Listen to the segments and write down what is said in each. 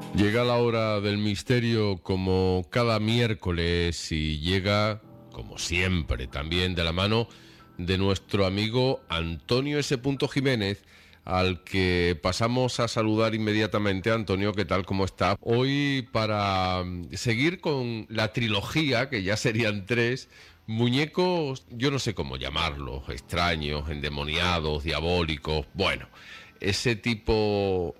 Llega la hora del misterio como cada miércoles y llega, como siempre, también de la mano de nuestro amigo Antonio S. Jiménez, al que pasamos a saludar inmediatamente. Antonio, ¿qué tal? ¿Cómo está? Hoy para seguir con la trilogía, que ya serían 3, muñecos, yo no sé cómo llamarlos, extraños, endemoniados, diabólicos, bueno, ese tipo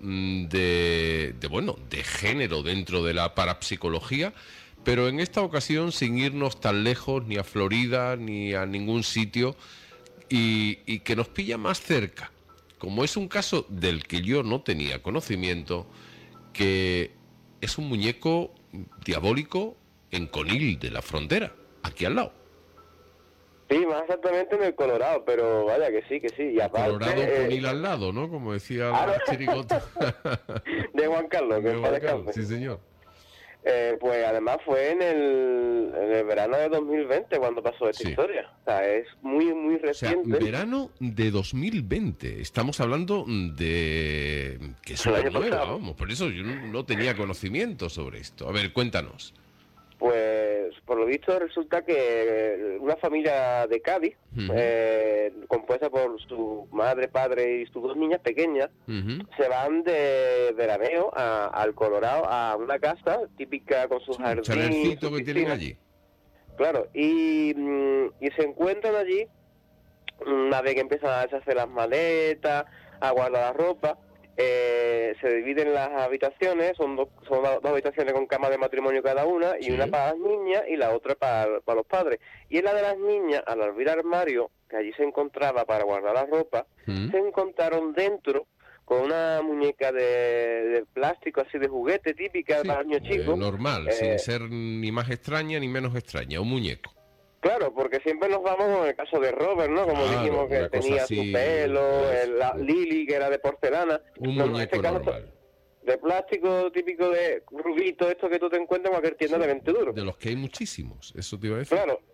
de género dentro de la parapsicología, pero en esta ocasión sin irnos tan lejos, ni a Florida, ni a ningún sitio, y que nos pilla más cerca, como es un caso del que yo no tenía conocimiento, que es un muñeco diabólico en Conil de la Frontera, aquí al lado. Sí, más exactamente en el Colorado, pero vaya que sí, que sí. Y aparte, Colorado con hil al lado, ¿no? Como decía ah, la chirigota. de Juan Carlos, que De en paz Juan Carlos, descanse. sí señor. Pues además fue en el verano de 2020 cuando pasó esta Sí. historia. O sea, es muy, muy O sea, reciente. verano de 2020. Estamos hablando de que es El una año nueva, pasado. vamos. Por eso yo no tenía conocimiento sobre esto. A ver, cuéntanos. Pues por lo visto resulta que una familia de Cádiz, Ujú, compuesta por su madre, padre y sus 2 niñas pequeñas, ujú. se van de veraneo al Colorado a una casa típica con su Sí, un jardín y chalercito su que tienen piscina. allí. Claro, y se encuentran allí una vez que empiezan a deshacer las maletas, a guardar la ropa. Se dividen las habitaciones, son dos habitaciones con cama de matrimonio cada una, y una Sí. para las niñas y la otra para los padres. Y en la de las niñas, al abrir el armario, que allí se encontraba para guardar la ropa, Mm. se encontraron dentro con una muñeca de plástico, así de juguete, típica Sí, para niños chicos. normal, sin eh, ser ni más extraña ni menos extraña. Un muñeco. Claro, porque siempre nos vamos con el caso de Robert, ¿no? Como Claro, dijimos que una cosa tenía su así. pelo, Eso. la Lily, que era de porcelana. Un No, no, en este muñeco caso normal. de plástico típico de rubito, esto que tú te encuentras en cualquier tienda Sí, de 20 duros. de los que hay muchísimos. Eso te iba a decir. Claro,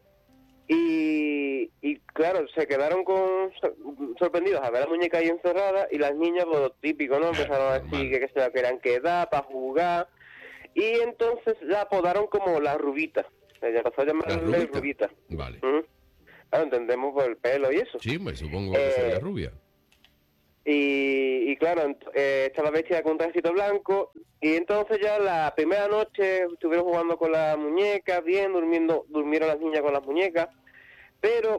y claro, se quedaron sorprendidos a ver la muñeca ahí encerrada, y las niñas, pues lo típico, ¿no? Claro, Empezaron a decir normal. que se la querían quedar para jugar, y entonces la apodaron como la Rubita. Se pasó a ¿La llamarle rubita? Rubita. Vale. Ujú. Claro, entendemos por el pelo y eso. Sí, me supongo que sería Eh, rubia. y claro, estaba vestida con un trajecito blanco, y entonces ya la primera noche estuvieron jugando con las muñecas, bien, durmieron las niñas con las muñecas, pero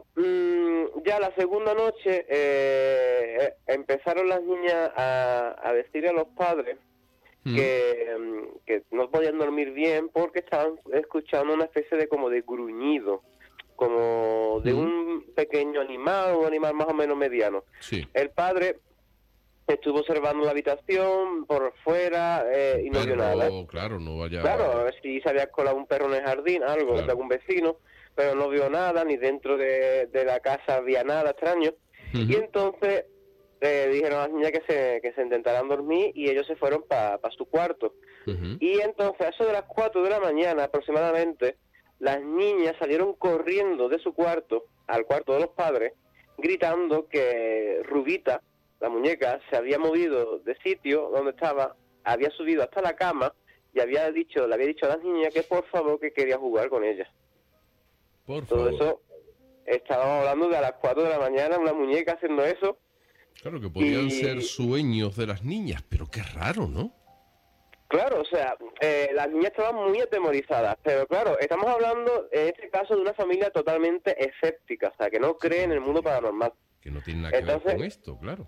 ya la segunda noche empezaron las niñas a decirle a los padres Mm. que no podían dormir bien porque estaban escuchando una especie de como de gruñido, como de Mm. un pequeño animal, un animal más o menos mediano. Sí. El padre estuvo observando la habitación por fuera Un y no vio nada. perro, claro, no vaya. Claro, a ver si se había colado un perro en el jardín, algo de Claro. algún vecino, pero no vio nada, ni dentro de la casa había nada extraño. Y Ujú. entonces dijeron a las niñas que se intentaran dormir, y ellos se fueron para su cuarto. Ujú. Y entonces, a eso de las 4 de la mañana aproximadamente, las niñas salieron corriendo de su cuarto al cuarto de los padres, gritando que Rubita, la muñeca, se había movido de sitio donde estaba, había subido hasta la cama y le había dicho a las niñas que por favor que quería jugar con ellas. Por Todo favor. eso, estábamos hablando de a las 4 de la mañana, una muñeca haciendo eso. Claro que podían ser Y sueños de las niñas, pero qué raro, ¿no? claro, o sea, las niñas estaban muy atemorizadas, pero claro, estamos hablando en este caso de una familia totalmente escéptica, o sea, que no Sí, cree en el mundo paranormal. que no tiene nada que ver Entonces, con esto, claro.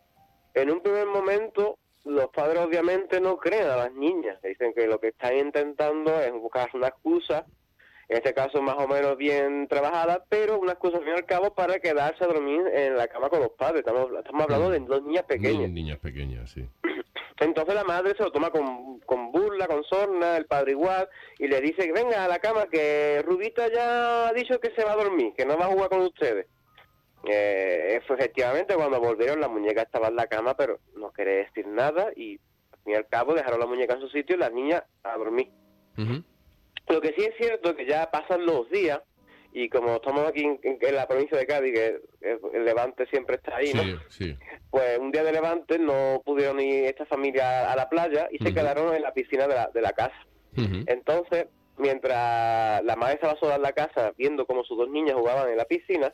en un primer momento, los padres obviamente no creen a las niñas, dicen que lo que están intentando es buscar una excusa, en este caso más o menos bien trabajada, pero una excusa al fin y al cabo para quedarse a dormir en la cama con los padres. Estamos hablando de Mm. 2 niñas pequeñas. Niñas pequeñas, sí. Entonces la madre se lo toma con burla, con sorna, el padre igual, y le dice que venga a la cama, que Rubita ya ha dicho que se va a dormir, que no va a jugar con ustedes. Efectivamente, cuando volvieron, la muñeca estaba en la cama, pero no quería decir nada, y al fin y al cabo dejaron la muñeca en su sitio y las niñas a dormir. Ujú. Lo que sí es cierto es que ya pasan los días Y como estamos aquí en la provincia de Cádiz, que el Levante siempre está ahí, ¿no? Sí. Pues un día de Levante no pudieron ir esta familia a la playa y se quedaron en la piscina de la casa. Entonces, mientras la madre estaba sola en la casa, viendo cómo sus dos niñas jugaban en la piscina,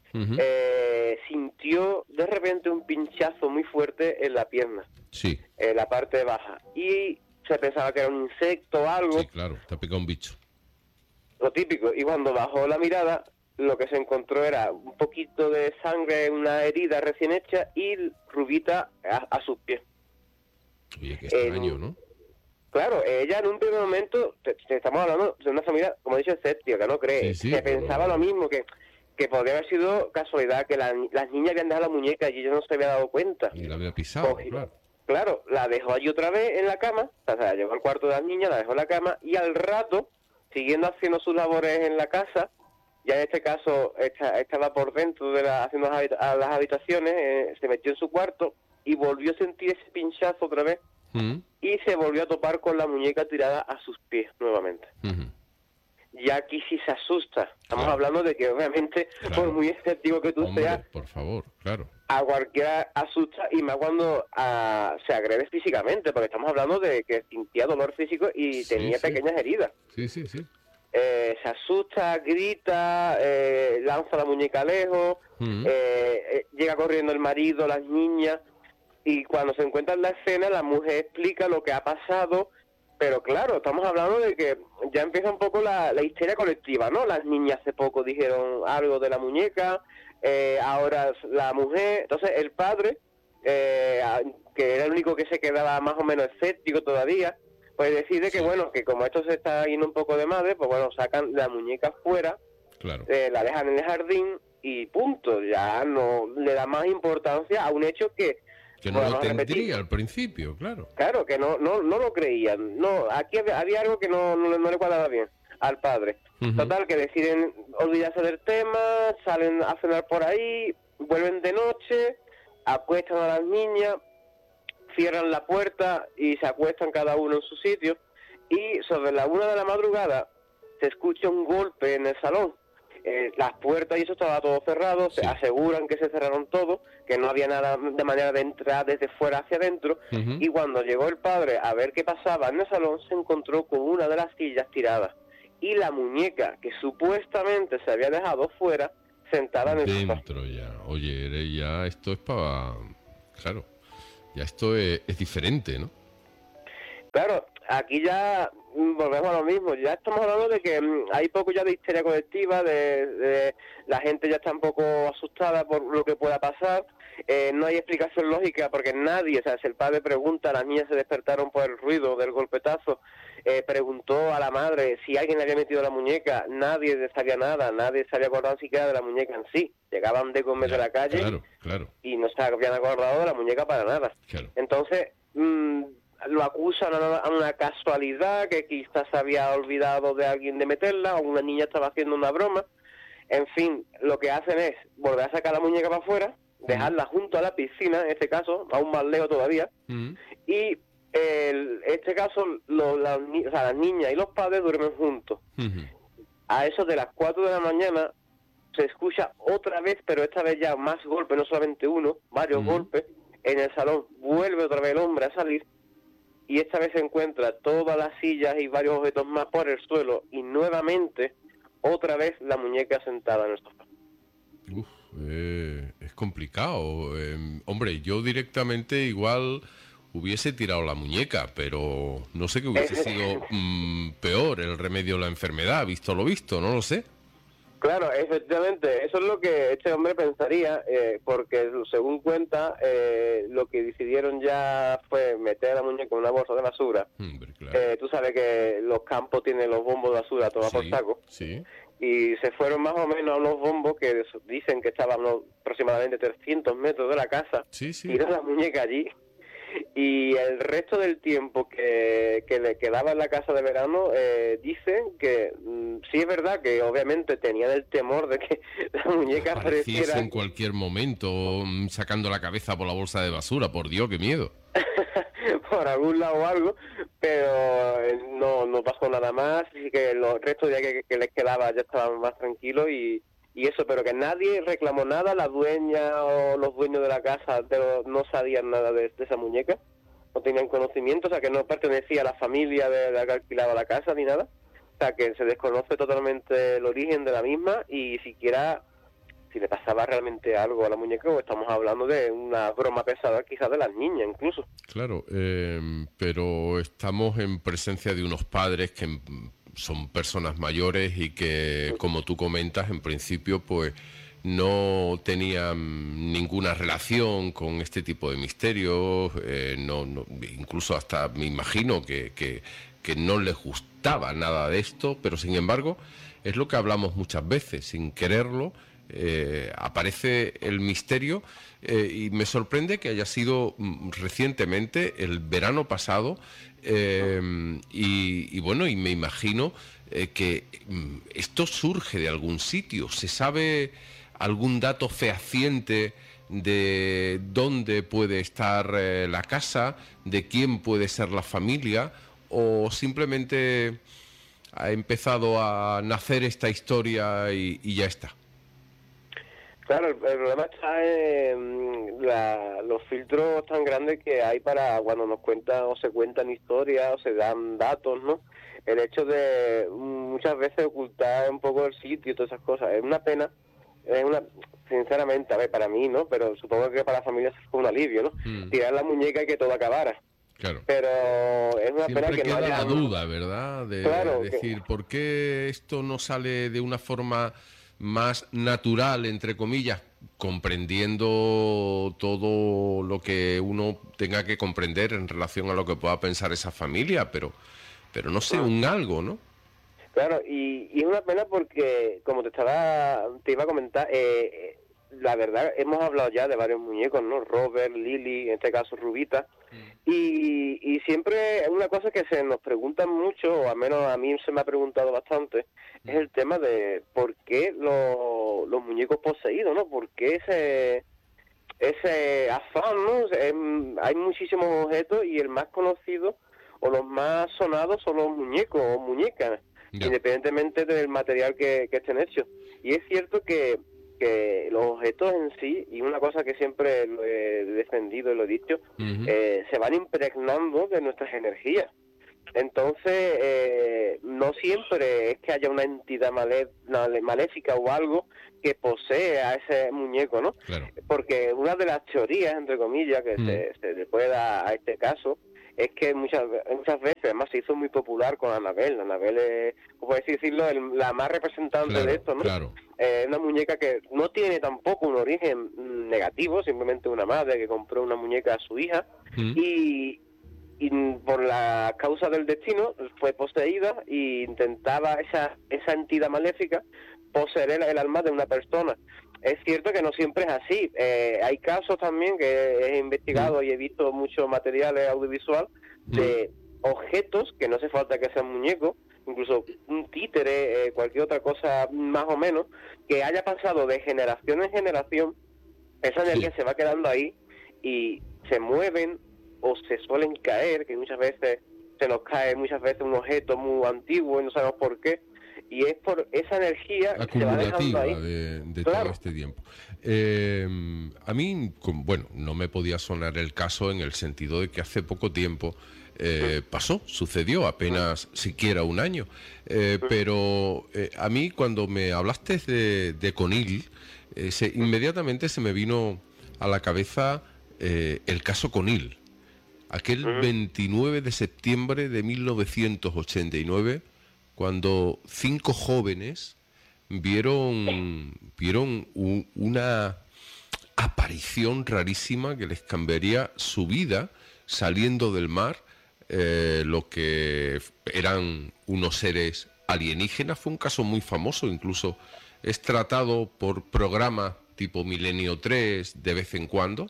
sintió de repente un pinchazo muy fuerte en la pierna, en la parte baja, y se pensaba que era un insecto o algo. Sí, claro, te ha picado un bicho. Lo típico, y cuando bajó la mirada, lo que se encontró era un poquito de sangre, una herida recién hecha, y Rubita a sus pies. Oye, qué extraño, ¿no? Claro, ella en un primer momento, estamos hablando de una familia, como he dicho, escéptica, que no cree, se pensaba lo mismo, que podría haber sido casualidad, que las niñas habían dejado la muñeca y ella no se había dado cuenta. Y la había pisado, claro. Claro, la dejó allí otra vez en la cama, o sea, la llevó al cuarto de las niñas, la dejó en la cama, y al rato, siguiendo haciendo sus labores en la casa, ya en este caso estaba por dentro de haciendo las habitaciones, se metió en su cuarto y volvió a sentir ese pinchazo otra vez, y se volvió a topar con la muñeca tirada a sus pies nuevamente. Y aquí sí se asusta. Estamos hablando de que obviamente, por muy escéptico que tú seas, por favor, claro, a cualquiera asusta, y más cuando se agrede físicamente, porque estamos hablando de que sentía dolor físico y tenía pequeñas heridas. Sí. Se asusta, grita, lanza la muñeca lejos, llega corriendo el marido, las niñas, y cuando se encuentra en la escena, la mujer explica lo que ha pasado. Pero claro, estamos hablando de que ya empieza un poco la histeria colectiva, ¿no? Las niñas hace poco dijeron algo de la muñeca, ahora la mujer. Entonces el padre, que era el único que se quedaba más o menos escéptico todavía, pues decide que bueno, que como esto se está yendo un poco de madre, pues bueno, sacan la muñeca fuera, la dejan en el jardín y punto. Ya no le da más importancia a un hecho que no lo tendría al principio, claro. Claro, que no lo creían. No, aquí había algo que no le cuadraba bien al padre. Total, que deciden olvidarse del tema, salen a cenar por ahí, vuelven de noche, acuestan a las niñas, cierran la puerta y se acuestan cada uno en su sitio, y sobre la 1 de la madrugada se escucha un golpe en el salón. Las puertas y eso estaba todo cerrado, se aseguran que se cerraron todo, que no había nada de manera de entrar desde fuera hacia adentro, y cuando llegó el padre a ver qué pasaba en el salón, se encontró con una de las sillas tirada, y la muñeca que supuestamente se había dejado fuera, sentada en el sofá. Dentro ya, oye, ya esto es para... Claro, ya esto es diferente, ¿no? Claro, aquí ya volvemos a lo mismo. Ya estamos hablando de que hay poco ya de histeria colectiva, de la gente ya está un poco asustada por lo que pueda pasar. No hay explicación lógica porque nadie, o sea, si el padre pregunta, las niñas se despertaron por el ruido del golpetazo, preguntó a la madre si alguien le había metido la muñeca, nadie sabía nada, nadie se había acordado siquiera de la muñeca en sí. Llegaban de comer de la calle y no se habían acordado de la muñeca para nada. Entonces, lo acusan a una casualidad, que quizás se había olvidado de alguien de meterla, o una niña estaba haciendo una broma. En fin, lo que hacen es volver a sacar la muñeca para afuera, dejarla junto a la piscina, en este caso, aún más lejos todavía, y en este caso las niñas y los padres duermen juntos. A eso de las 4 de la mañana se escucha otra vez, pero esta vez ya más golpes, no solamente uno, varios golpes, en el salón. Vuelve otra vez el hombre a salir, y esta vez se encuentra todas las sillas y varios objetos más por el suelo, y nuevamente, otra vez, la muñeca sentada en el sofá. Es complicado. Hombre, yo directamente igual hubiese tirado la muñeca, pero no sé qué hubiese sido peor, el remedio o la enfermedad, visto lo visto, no lo sé. Claro, efectivamente, eso es lo que este hombre pensaría, porque según cuenta, lo que decidieron ya fue meter la muñeca en una bolsa de basura. Claro. Tú sabes que los campos tienen los bombos de basura toda por saco. Y se fueron más o menos a unos bombos que dicen que estaban aproximadamente 300 metros de la casa, tiró la muñeca allí. Y el resto del tiempo que le quedaba en la casa de verano, dicen que sí es verdad que obviamente tenían el temor de que la muñeca apareciera en cualquier momento, sacando la cabeza por la bolsa de basura. Por Dios, qué miedo. Por algún lado o algo, pero no pasó nada más, así que los restos ya que les quedaba ya estaban más tranquilos y eso, pero que nadie reclamó nada, la dueña o los dueños de la casa no sabían nada de esa muñeca, no tenían conocimiento, o sea que no pertenecía a la familia de la que alquilaba la casa ni nada, o sea que se desconoce totalmente el origen de la misma y siquiera si le pasaba realmente algo a la muñeca o estamos hablando de una broma pesada quizás de las niñas incluso. Claro, pero estamos en presencia de unos padres que son personas mayores y que, como tú comentas, en principio pues no tenían ninguna relación con este tipo de misterios, incluso hasta me imagino que no les gustaba nada de esto, pero sin embargo es lo que hablamos muchas veces, sin quererlo. Aparece el misterio y me sorprende que haya sido recientemente, el verano pasado, y bueno, y me imagino que esto surge de algún sitio. ¿Se sabe algún dato fehaciente de dónde puede estar la casa, de quién puede ser la familia, o simplemente ha empezado a nacer esta historia y ya está? Claro, el problema está en los filtros tan grandes que hay para cuando nos cuentan o se cuentan historias o se dan datos, ¿no? El hecho de muchas veces ocultar un poco el sitio y todas esas cosas. Es una pena, sinceramente, a ver, para mí, ¿no? Pero supongo que para la familia fue un alivio, ¿no? Tirar la muñeca y que todo acabara. Claro. Pero es una Siempre pena que queda no haya... la duda, ¿verdad? De Claro, decir, ¿por qué esto no sale de una forma más natural, entre comillas, comprendiendo todo lo que uno tenga que comprender en relación a lo que pueda pensar esa familia, pero no sé, un algo, ¿no? Claro, y es una pena porque, como te iba a comentar, la verdad, hemos hablado ya de varios muñecos, ¿no? Robert, Lily, en este caso Rubita, y siempre es una cosa que se nos preguntan mucho, o al menos a mí se me ha preguntado bastante, es el tema de por qué los muñecos poseídos, ¿no? ¿Por qué ese afán, ¿no? Hay muchísimos objetos y el más conocido o los más sonados son los muñecos o muñecas, independientemente del material que estén hechos. Y es cierto que los objetos en sí, y una cosa que siempre lo he defendido y lo he dicho, se van impregnando de nuestras energías. Entonces, no siempre es que haya una entidad maléfica o algo que posee a ese muñeco, ¿no? Claro. Porque una de las teorías, entre comillas, que se le puede dar a este caso, es que muchas veces, además se hizo muy popular con Annabelle. Annabelle es, como decirlo, la más representante de esto, ¿no? Claro. Una muñeca que no tiene tampoco un origen negativo, simplemente una madre que compró una muñeca a su hija y por la causa del destino fue poseída e intentaba esa entidad maléfica poseer el alma de una persona. Es cierto que no siempre es así. Hay casos también que he investigado y he visto muchos materiales audiovisual de objetos que no hace falta que sean muñecos, incluso un títere, cualquier otra cosa más o menos, que haya pasado de generación en generación, esa energía se va quedando ahí y se mueven o se suelen caer, que muchas veces se nos cae un objeto muy antiguo y no sabemos por qué, y es por esa energía que se va dejando ahí. de todo este tiempo. A mí, bueno, no me podía sonar el caso en el sentido de que hace poco tiempo sucedió apenas siquiera un año, pero a mí cuando me hablaste de Conil, inmediatamente se me vino a la cabeza el caso Conil. Aquel 29 de septiembre de 1989, cuando 5 jóvenes vieron una aparición rarísima que les cambiaría su vida saliendo del mar, lo que eran unos seres alienígenas. Fue un caso muy famoso, incluso es tratado por programas tipo Milenio 3 de vez en cuando.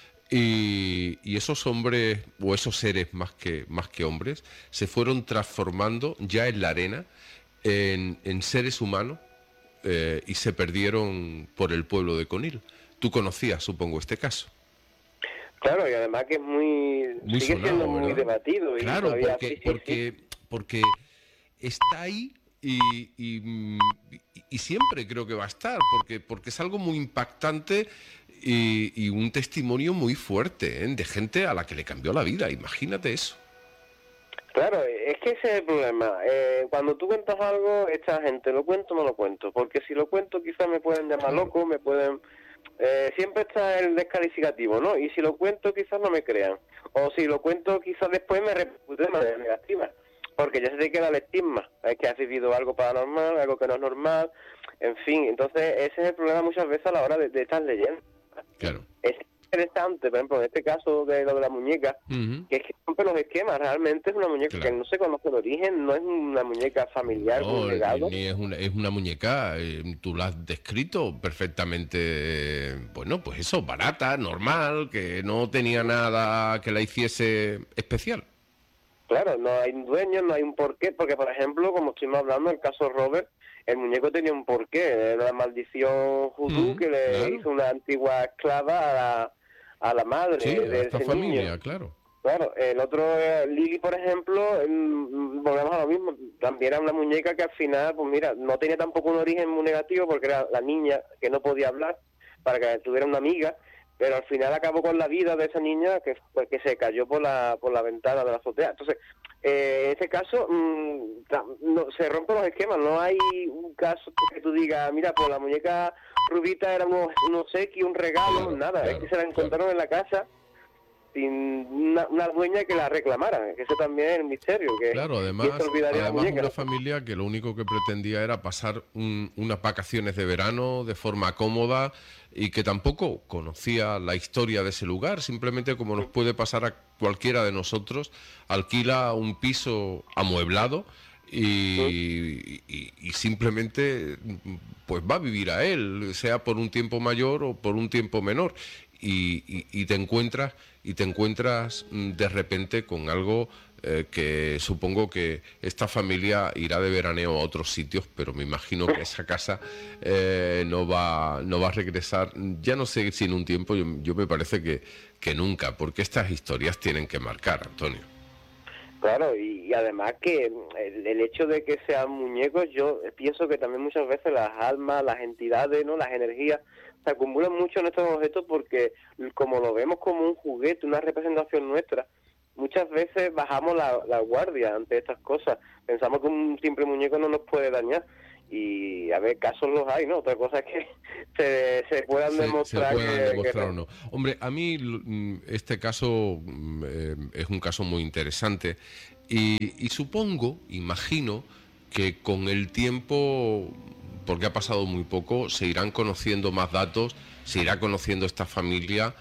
Y esos hombres, o esos seres más que hombres, se fueron transformando ya en la arena en seres humanos y se perdieron por el pueblo de Conil. Tú conocías, supongo, este caso. Claro, y además que es Muy sigue siendo sonado, muy ¿verdad? debatido y Claro, todavía sí, sí, sí. porque está ahí y siempre creo que va a estar, porque es algo muy impactante y un testimonio muy fuerte, ¿eh? De gente a la que le cambió la vida, imagínate eso. Claro, es que ese es el problema. Cuando tú cuentas algo, esta gente, ¿lo cuento o no lo cuento? Porque si lo cuento quizás me pueden llamar Claro, loco, me pueden... siempre está el descalificativo, ¿no? Y si lo cuento quizás no me crean. O si lo cuento quizás después me repercute de manera negativa. Porque ya se te queda el estigma. Es que has vivido algo paranormal, algo que no es normal. En fin, entonces ese es el problema muchas veces a la hora de estas leyendas. claro. Es interesante, por ejemplo, en este caso de lo de la muñeca, Ujú. que es que rompe los esquemas. Realmente es una muñeca que Claro. no se conoce el origen, no es una muñeca familiar, un No, legado. ni es una muñeca, tú la has descrito perfectamente, bueno, pues eso, barata, normal, que no tenía nada que la hiciese especial. Claro, no hay un dueño, no hay un porqué, porque por ejemplo, como estuvimos hablando, el caso Robert, el muñeco tenía un porqué, era la maldición judú que le Claro. hizo una antigua esclava a la Sí, madre a de esta ese niño. familia, claro. Claro, el otro, Lily, por ejemplo, volvemos a lo mismo, también era una muñeca que al final, pues mira, no tenía tampoco un origen muy negativo porque era la niña que no podía hablar para que tuviera una amiga, pero al final acabó con la vida de esa niña que, pues, que se cayó por la ventana de la azotea. Entonces, en este caso, se rompen los esquemas, no hay un caso que tú digas, mira, pues la muñeca Rubita era un obsequio, un regalo, Claro, nada, es que claro, se la claro. encontraron en la casa sin una dueña que la reclamara, que eso también es el misterio, que Claro, quién se olvidaría de la muñeca, una ¿no? familia que lo único que pretendía era pasar unas vacaciones de verano de forma cómoda y que tampoco conocía la historia de ese lugar, simplemente como nos puede pasar a cualquiera de nosotros, alquila un piso amueblado Mm. y simplemente pues va a vivir a él, sea por un tiempo mayor o por un tiempo menor. Y te encuentras de repente con algo que supongo que esta familia irá de veraneo a otros sitios, pero me imagino que esa casa no va a regresar, ya no sé si en un tiempo, yo me parece que nunca, porque estas historias tienen que marcar, Antonio. Claro, y además que el hecho de que sean muñecos, yo pienso que también muchas veces las almas, las entidades, ¿no? Las energías se acumulan mucho en estos objetos porque como lo vemos como un juguete, una representación nuestra, muchas veces bajamos la guardia ante estas cosas. Pensamos que un simple muñeco no nos puede dañar. Y a ver, casos los hay, ¿no? Otra cosa es que se puedan Se demostrar puedan que demostrar o no. no. Hombre, a mí este caso es un caso muy interesante y supongo, imagino, que con el tiempo, porque ha pasado muy poco, se irán conociendo más datos, se irá conociendo esta familia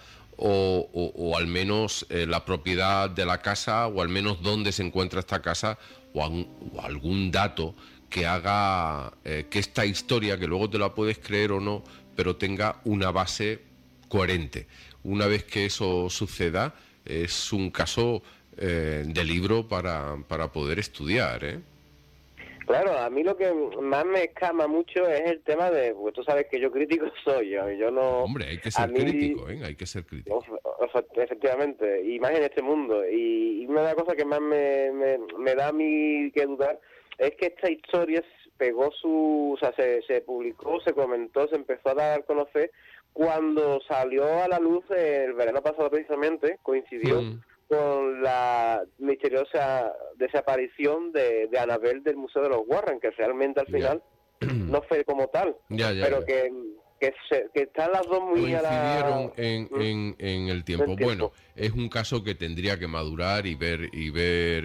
o al menos la propiedad de la casa o al menos dónde se encuentra esta casa o algún dato que haga que esta historia, que luego te la puedes creer o no, pero tenga una base coherente. Una vez que eso suceda, es un caso de libro para poder estudiar, ¿eh? Claro, a mí lo que más me escama mucho es el tema de, pues tú sabes que yo crítico soy yo no, Hombre, hay que a ser mí, crítico, ¿eh? Hay que ser crítico. efectivamente, y más en este mundo, y una de las cosas que más me da a mí que dudar es que esta historia pegó o sea, se publicó, se comentó, se empezó a dar a conocer cuando salió a la luz el verano pasado precisamente, coincidió Mm, con la misteriosa desaparición de Annabel del Museo de los Warren, que realmente al ya. final no fue como tal, Ya, ya, pero ya. que están las dos muy a Coincidieron ¿Mm? en el tiempo. En Bueno, tiempo. es un caso que tendría que madurar y ver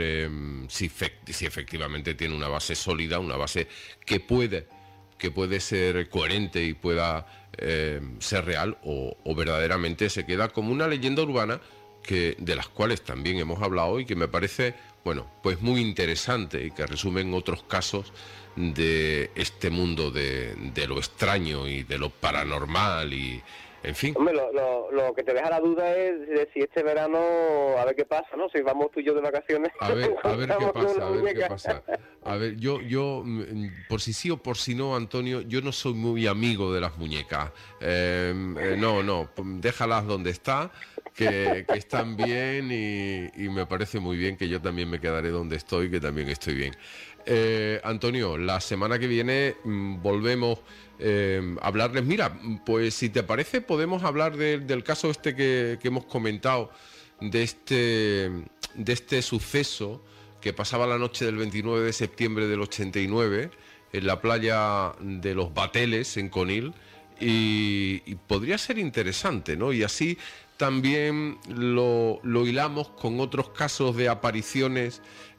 si efectivamente tiene una base sólida, una base que puede ser coherente y pueda ser real o verdaderamente se queda como una leyenda urbana de las cuales también hemos hablado y que me parece, bueno, pues muy interesante y que resumen otros casos de este mundo de lo extraño y de lo paranormal y, en fin, Hombre, lo que te deja la duda es de si este verano, a ver qué pasa, ¿no? Si vamos tú y yo de vacaciones, a ver qué encontramos con pasa, una a ver qué muñeca. pasa. A ver, por si sí o por si no, Antonio, yo no soy muy amigo de las muñecas. No, déjalas donde está. que están bien y me parece muy bien, que yo también me quedaré donde estoy, que también estoy bien. Antonio, la semana que viene volvemos a hablarles. Mira, pues si te parece podemos hablar del caso este que hemos comentado, de este suceso que pasaba la noche del 29 de septiembre del 89 en la playa de los Bateles, en Conil, y podría ser interesante, ¿no? Y así también lo hilamos con otros casos de apariciones,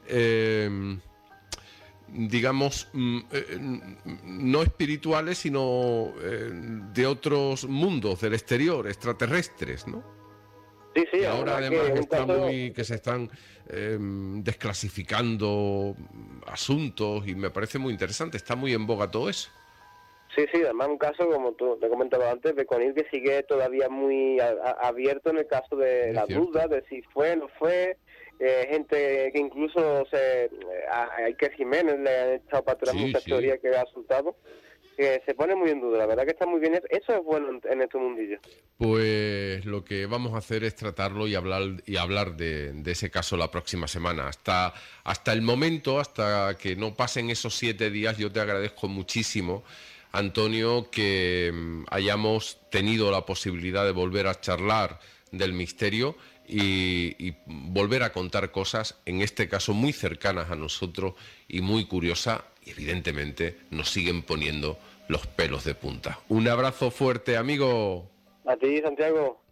digamos, no espirituales, sino de otros mundos, del exterior, extraterrestres, ¿no? Sí, sí, Y la ahora verdad que además es un está caso. que se están desclasificando asuntos y me parece muy interesante, está muy en boga todo eso. Sí, sí, además un caso, como tú te comentabas antes, de Conil, que sigue todavía muy abierto en el caso de Es la cierto. duda de si fue o no fue. Gente que incluso a Iker Jiménez le han echado para atrás Sí, muchas sí. teorías que ha soltado, que se pone muy en duda. La verdad que está muy bien. Eso es bueno en este mundillo. Pues lo que vamos a hacer es tratarlo y hablar de ese caso la próxima semana. Hasta el momento, hasta que no pasen esos 7 días, yo te agradezco muchísimo, Antonio, que hayamos tenido la posibilidad de volver a charlar del misterio y volver a contar cosas, en este caso muy cercanas a nosotros y muy curiosas, y evidentemente nos siguen poniendo los pelos de punta. Un abrazo fuerte, amigo. A ti, Santiago.